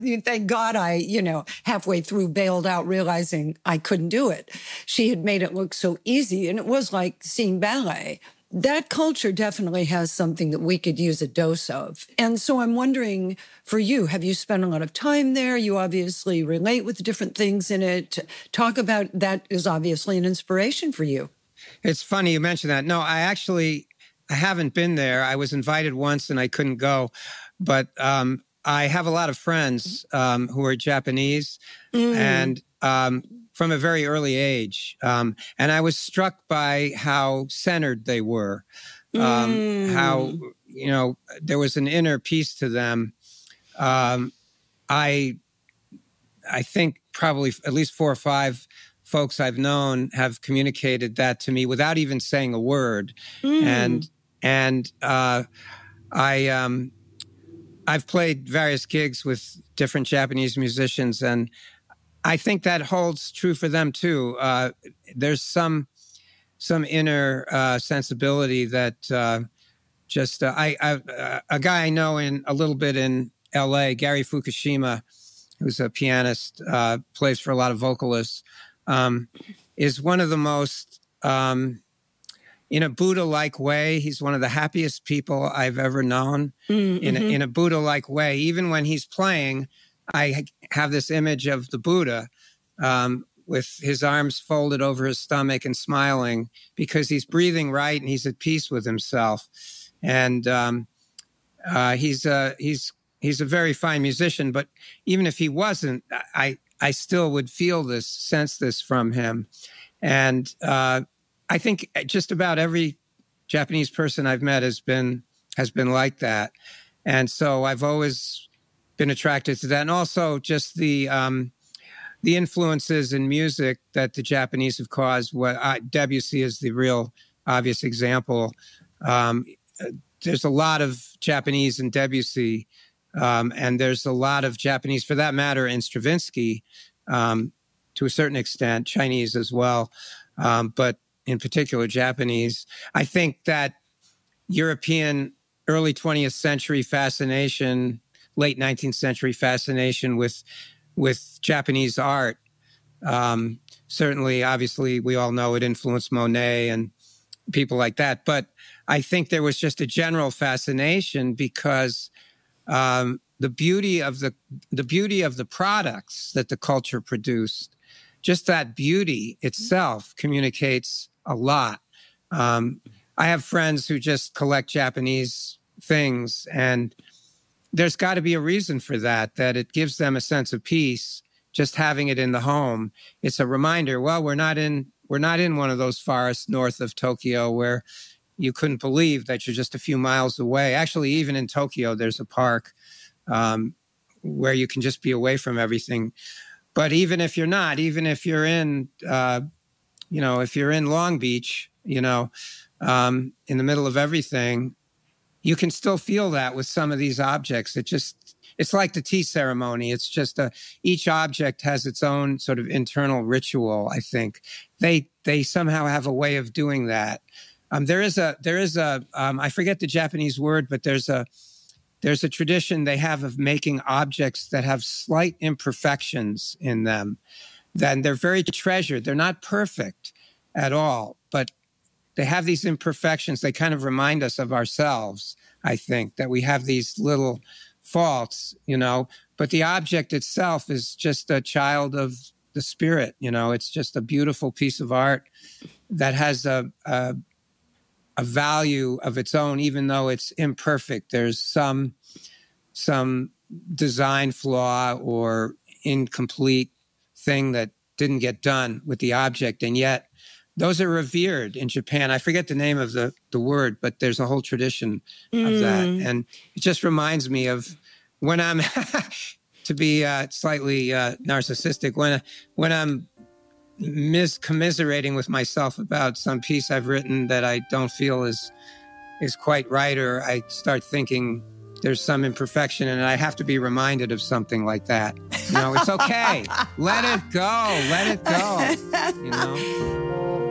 Thank God I, halfway through bailed out realizing I couldn't do it. She had made it look so easy, and it was like seeing ballet. That culture definitely has something that we could use a dose of. And so I'm wondering, for you, have you spent a lot of time there? You obviously relate with different things in it. Talk about that is obviously an inspiration for you. It's funny you mentioned that. No, I haven't been there. I was invited once and I couldn't go. But I have a lot of friends who are Japanese and from a very early age. And I was struck by how centered they were, how, there was an inner peace to them. I think probably at least 4 or 5 folks I've known have communicated that to me without even saying a word. And I've played various gigs with different Japanese musicians, and I think that holds true for them too. There's some inner sensibility that a guy I know a little bit in L.A., Gary Fukushima, who's a pianist, plays for a lot of vocalists, is one of the most in a Buddha-like way. He's one of the happiest people I've ever known in a Buddha-like way. Even when he's playing, I have this image of the Buddha with his arms folded over his stomach and smiling because he's breathing right and he's at peace with himself. And he's a very fine musician, but even if he wasn't, I still would sense this from him. And I think just about every Japanese person I've met has been like that. And so I've always been attracted to that. And also just the influences in music that the Japanese have caused. Debussy is the real obvious example. There's a lot of Japanese in Debussy, and there's a lot of Japanese, for that matter, in Stravinsky, to a certain extent, Chinese as well, but in particular Japanese. I think that European early 20th century fascination, late 19th century fascination with Japanese art, certainly, obviously, we all know it influenced Monet and people like that. But I think there was just a general fascination because the beauty of the products that the culture produced, just that beauty itself communicates a lot. I have friends who just collect Japanese things, and there's got to be a reason for that it gives them a sense of peace just having it in the home. It's a reminder, well, we're not in one of those forests north of Tokyo where you couldn't believe that you're just a few miles away. Actually, even in Tokyo, there's a park where you can just be away from everything. But even if you're not, even if you're in, if you're in Long Beach, in the middle of everything, you can still feel that with some of these objects. It's like the tea ceremony. It's just each object has its own sort of internal ritual. I think they somehow have a way of doing that. There is a I forget the Japanese word, but there's a tradition they have of making objects that have slight imperfections in them. Then they're very treasured. They're not perfect at all, but they have these imperfections. They kind of remind us of ourselves, I think, that we have these little faults, but the object itself is just a child of the spirit. It's just a beautiful piece of art that has a value of its own, even though it's imperfect. There's some design flaw or incomplete thing that didn't get done with the object, and yet those are revered in Japan. I forget the name of the word, but there's a whole tradition of that. And it just reminds me of when I'm, to be slightly narcissistic, when I'm commiserating with myself about some piece I've written that I don't feel is quite right, or I start thinking there's some imperfection, and I have to be reminded of something like that. It's okay. Let it go. Let it go.